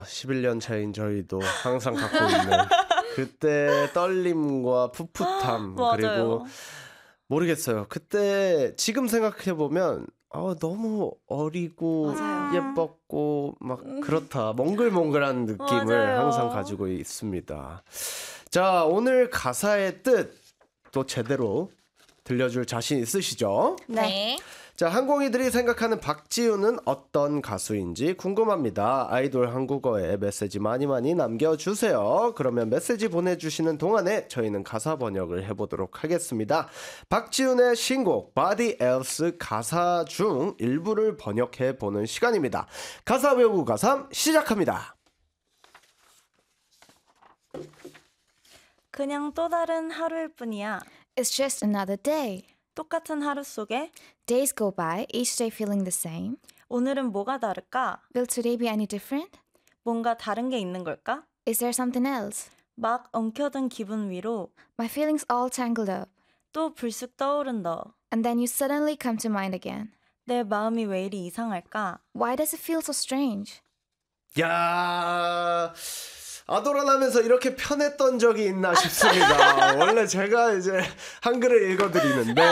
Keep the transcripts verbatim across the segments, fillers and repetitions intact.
십일 년 차인 저희도 항상 갖고 있는 그때 떨림과 풋풋함 그리고 모르겠어요. 그때 지금 생각해보면 어, 너무 어리고 맞아요. 예뻤고 막 그렇다 몽글몽글한 느낌을 맞아요. 항상 가지고 있습니다. 자, 오늘 가사의 뜻 또 제대로 들려줄 자신 있으시죠? 네. 자, 항공이들이 생각하는 박지우는 어떤 가수인지 궁금합니다. 아이돌 한국어에 메시지 많이 많이 남겨주세요. 그러면 메시지 보내주시는 동안에 저희는 가사 번역을 해보도록 하겠습니다. 박지훈의 신곡 Body Else 가사 중 일부를 번역해보는 시간입니다. 가사 외우고 가삼 시작합니다. 그냥 또 다른 하루일 뿐이야. It's just another day. 똑같은 하루 속에 Days go by, each day feeling the same. 오늘은 뭐가 다를까? Will today be any different? 뭔가 다른 게 있는 걸까? Is there something else? 막 엉켜든 기분 위로 My feelings all tangled up. 또 불쑥 떠오른 너. And then you suddenly come to mind again. 내 마음이 왜 이리 이상할까? Why does it feel so strange? 야, 아도란하면서 이렇게 편했던 적이 있나 싶습니다. 원래 제가 이제 한글을 읽어드리는데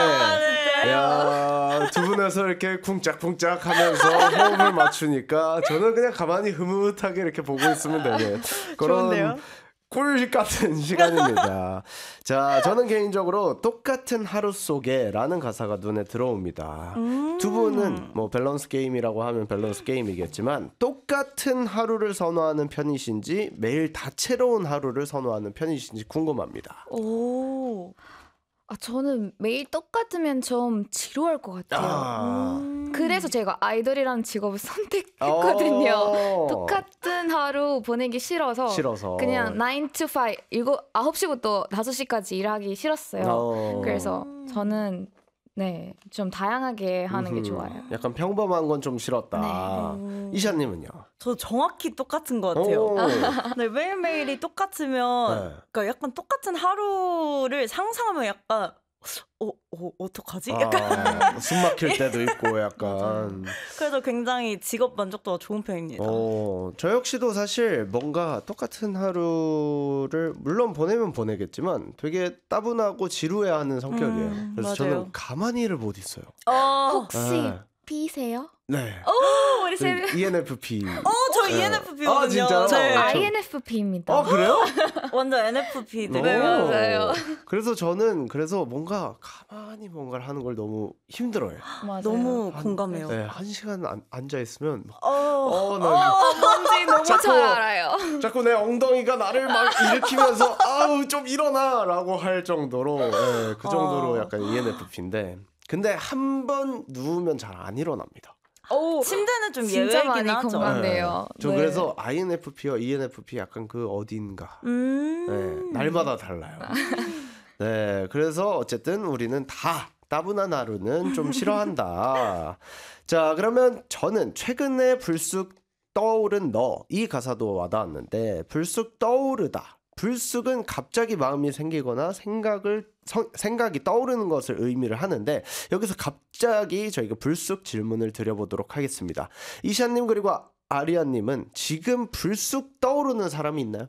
야, 두 분에서 이렇게 쿵짝쿵짝 하면서 호흡을 맞추니까 저는 그냥 가만히 흐뭇하게 이렇게 보고 있으면 되는 그런 좋은데요? 꿀 같은 시간입니다. 자, 저는 개인적으로 똑같은 하루 속에 라는 가사가 눈에 들어옵니다. 음. 두 분은 뭐 밸런스 게임이라고 하면 밸런스 게임이겠지만 똑같은 하루를 선호하는 편이신지 매일 다채로운 하루를 선호하는 편이신지 궁금합니다. 오. 아, 저는 매일 똑같으면 좀 지루할 것 같아요. 아. 음. 그래서 제가 아이돌이라는 직업을 선택했거든요. 어. 똑같은 하루 보내기 싫어서, 싫어서. 그냥 나인 to 파이브, 일곱, 아홉 시부터 다섯 시까지 일하기 싫었어요. 어. 그래서 저는 네, 좀 다양하게 하는 게 음흠. 좋아요. 약간 평범한 건 좀 싫었다. 네. 이샤님은요? 저 정확히 똑같은 것 같아요. 오. 네, 매일매일이 똑같으면 네. 그러니까 약간 똑같은 하루를 상상하면 약간 어, 어 어떡하지? 약간 아, 숨 막힐 때도 있고 약간. 그래서 굉장히 직업 만족도가 좋은 편입니다. 어, 저 역시도 사실 뭔가 똑같은 하루를 물론 보내면 보내겠지만 되게 따분하고 지루해하는 성격이에요. 음, 그래서 맞아요. 저는 가만히를 못 있어요. 어, 혹시 네. B세요? 네. 오, 우리 세 저 이엔에프피. 어, 저 네. 이엔에프피거든요. 아, 진짜요? 네. 저- 아이엔에프피입니다. 아, 그래요? 완전 엔에프피 오. 되게 맞아요. 그래서 저는 그래서 뭔가 가만히 뭔가를 하는 걸 너무 힘들어요. 맞아요. 너무 한- 공감해요. 네, 한 시간 안, 앉아 있으면 막, 어, 어, 나 뭔지 너무 자꾸- 잘 알아요. 자꾸 내 엉덩이가 나를 막 일으키면서 아우 좀 일어나라고 할 정도로 네, 그 정도로 어. 약간 이엔에프피인데 근데 한 번 누우면 잘 안 일어납니다. 오, 침대는 좀 진짜 예외이긴 많이 하죠. 공감- 안 돼요. 저 네. 그래서 아이엔에프피와 이엔에프피 약간 그 어딘가 음. 네, 날마다 달라요. 네, 그래서 어쨌든 우리는 다 따분한 하루는 좀 싫어한다. 자, 그러면 저는 최근에 불쑥 떠오른 너 이 가사도 와닿았는데 불쑥 떠오르다. 불쑥은 갑자기 마음이 생기거나 생각을 성, 생각이 떠오르는 것을 의미를 하는데 여기서 갑자기 저희가 불쑥 질문을 드려보도록 하겠습니다. 이샤님 그리고 아리아님은 지금 불쑥 떠오르는 사람이 있나요?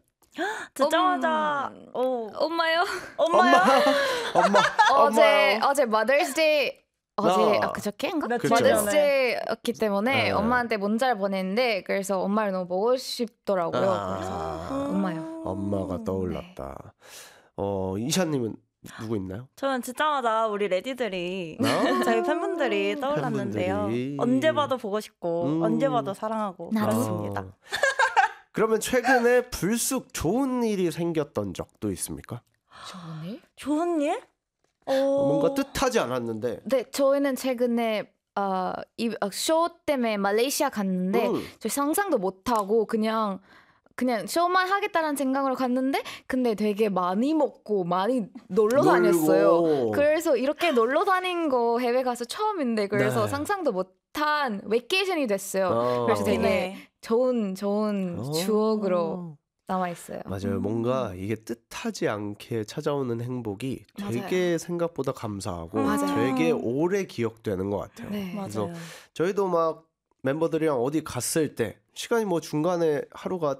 듣자마자 오, 엄마요? 엄마야? 엄마, 어제 엄마. 어제 머더스데이 어제 아. 아 그저께인가? 며칠 그쵸. 전에. 머더스데이였기 때문에 네. 엄마한테 문자를 보냈는데 그래서 엄마를 너무 보고 싶더라고요. 그래서 아, 엄마요. 엄마가 떠올랐다. 어, 이샤님은 누구 있나요? 저는 듣자마자 우리 레디들이 어? 저희 팬분들이 떠올랐는데요. 팬분들이. 언제 봐도 보고 싶고 음. 언제 봐도 사랑하고 나도. 그렇습니다. 어. 그러면 최근에 불쑥 좋은 일이 생겼던 적도 있습니까? 좋은 일? 좋은 일? 어... 뭔가 뜻하지 않았는데. 네, 저희는 최근에 어, 이, 어, 쇼 때문에 말레이시아 갔는데 음. 저 상상도 못 하고 그냥 그냥 쇼만 하겠다는 생각으로 갔는데 근데 되게 많이 먹고 많이 놀러 놀고. 다녔어요. 그래서 이렇게 놀러 다닌 거 해외 가서 처음인데 그래서 네. 상상도 못한 웨케이션이 됐어요. 어. 그래서 되게 네. 좋은 좋은 어. 추억으로 남아 있어요. 맞아요. 음. 뭔가 이게 뜻하지 않게 찾아오는 행복이 되게 생각보다 감사하고 맞아요. 되게 오래 기억되는 것 같아요. 네. 그래서 맞아요. 저희도 막 멤버들이랑 어디 갔을 때 시간이 뭐 중간에 하루가